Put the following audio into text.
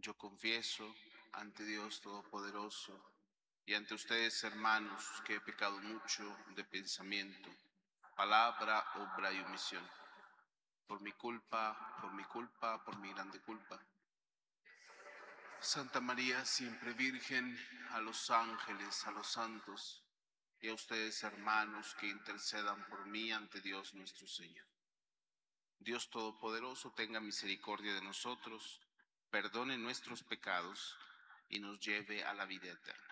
Yo confieso ante Dios Todopoderoso y ante ustedes, hermanos, que he pecado mucho de pensamiento, palabra, obra y omisión. Por mi culpa, por mi grande culpa. Santa María, siempre Virgen, a los ángeles, a los santos, y a ustedes, hermanos, que intercedan por mí ante Dios nuestro Señor. Dios Todopoderoso tenga misericordia de nosotros, perdone nuestros pecados y nos lleve a la vida eterna.